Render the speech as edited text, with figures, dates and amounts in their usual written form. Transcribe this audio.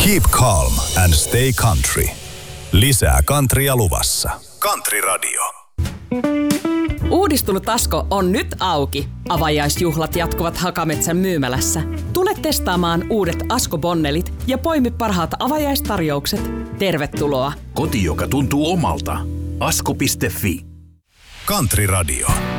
Keep calm and stay country. Lisää countrya luvassa. Country Radio. Uudistunut Asko on nyt auki. Avajaisjuhlat jatkuvat Hakametsän myymälässä. Tule testaamaan uudet Asko-bonnelit ja poimi parhaat avajaistarjoukset. Tervetuloa. Koti, joka tuntuu omalta. Asko.fi. Country Radio.